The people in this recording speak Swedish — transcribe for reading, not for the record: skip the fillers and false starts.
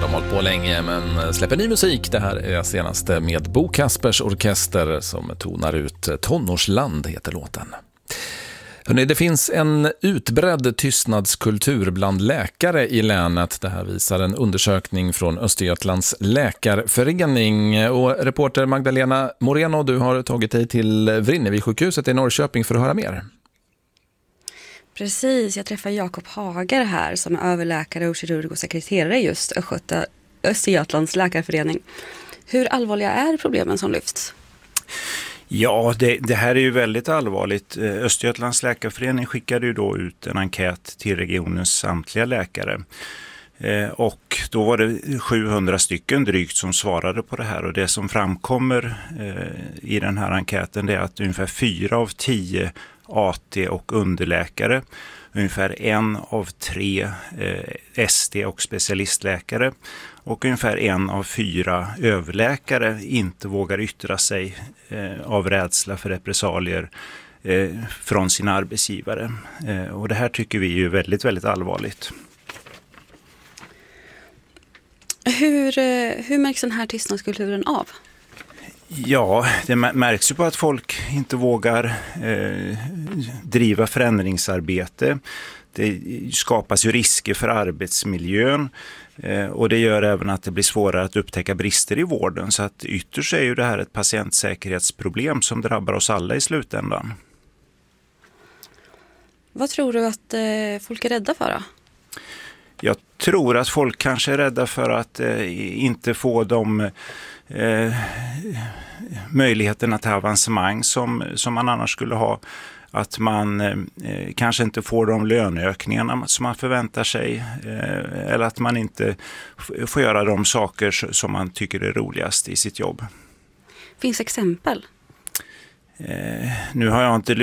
De har hållit på länge men släpper ny musik. Det här är senaste med Bo Kaspers orkester som tonar ut Tonårsland heter låten. Hörrni, det finns en utbredd tystnadskultur bland läkare i länet. Det här visar en undersökning från Östergötlands läkarförening. Och reporter Magdalena Moreno, du har tagit dig till Vrinnevi-sjukhuset i Norrköping för att höra mer. Precis, jag träffar Jakob Hager här som är överläkare och kirurg och sekreterare just Östergötlands läkarförening. Hur allvarliga är problemen som lyfts? Ja, det här är ju väldigt allvarligt. Östergötlands läkarförening skickade ju då ut en enkät till regionens samtliga läkare. Och då var det 700 stycken drygt som svarade på det här. Och det som framkommer i den här enkäten är att ungefär 4 av 10 AT och underläkare, ungefär 1 av 3 ST och specialistläkare och ungefär 1 av 4 överläkare inte vågar yttra sig av rädsla för repressalier från sina arbetsgivare. Och det här tycker vi är väldigt, väldigt allvarligt. Hur märks den här tystnadskulturen av? Ja, det märks ju på att folk inte vågar driva förändringsarbete. Det skapas ju risker för arbetsmiljön och det gör även att det blir svårare att upptäcka brister i vården. Så att ytterst är ju det här ett patientsäkerhetsproblem som drabbar oss alla i slutändan. Vad tror du att folk är rädda för då? Jag tror att folk kanske är rädda för att inte få de möjligheterna till avancemang som man annars skulle ha. Att man kanske inte får de löneökningarna som man förväntar sig eller att man inte får göra de saker som man tycker är roligast i sitt jobb. Finns exempel? Nu har jag inte